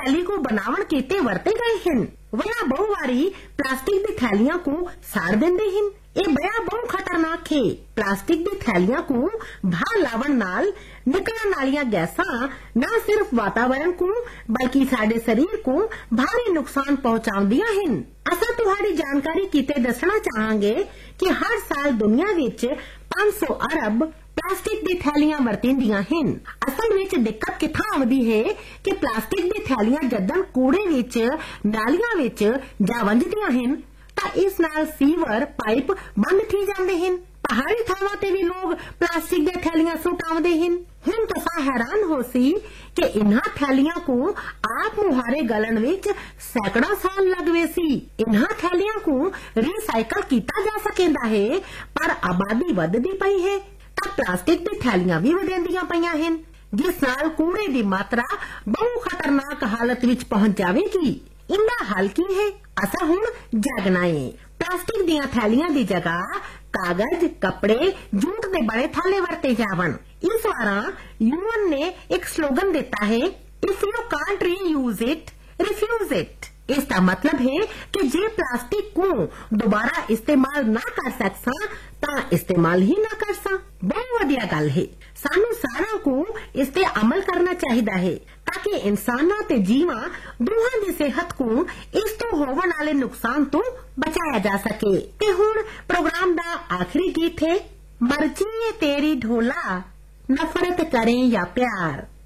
थैली को बनावन कीते वरते गए हैं। वह बहुवारी प्लास्टिक दी थैलियां को साड़ देंदे हैं। ये बड़ा बहुत खतरनाक है। प्लास्टिक दी थैलियां को बाहर लावन नाल निकलण वालियां गैसां न सिर्फ वातावरण को बल्कि साडे शरीर को भारी नुकसान पहुंचाउंदियां हैं। असां तुहाडी जानकारी कीते दसना चाहांगे कि हर साल दुनिया विच 500 अरब प्लास्टिक दी थैलियां वरतिंदियां हैं। असल विच दिक्कत कित्थां आउंदी है कि प्लास्टिक दी थैलियां जदन कूड़े विच नालियां विच जा वंजदियां हैं तां इस नाल सीवर पाइप बंद थी जांदे हैं। पहाड़ी थावां ते भी लोग प्लास्टिक दी थैलियां सुटाउंदे हैं। हुण तुसां हैरान हो सी कि इन्हां थैलियां को आप मुहारे गलन विच सैकड़ा साल लगवे सी। इन्हां थैलियां को रिसाइकल कीता जा सकेंदा है, पर आबादी वधदी पई है तां प्लास्टिक दी थैलियां भी वधेंदियां पईयां हैं, जिस नाल कूड़े दी मात्रा बहु खतरनाक हालत विच पहुंच जावेगी। इनदा हल की है? असा हुण जागना है। प्लास्टिक दियां थैलियां दी जगह कागज, कपड़े, जूट दे बड़े थाले वरते जावन। इस वारा यूएन ने एक स्लोगन देता है, if you can't reuse it, refuse it. इसका मतलब है कि जे प्लास्टिक को दोबारा इस्तेमाल ना कर सकसा तां इस्तेमाल ही ना करसा। बहुत वधिया गल है। सानू सारा को इस ते अमल करना चाहिदा है ताकि इंसानां ते जीवां दोहां दी सेहत को इस तो होवन वाले नुकसान तो बचाया जा सके। ते हुण प्रोग्राम दा आखिरी गीत है, मर्जी है तेरी ढोला, नफरत करें या प्यार।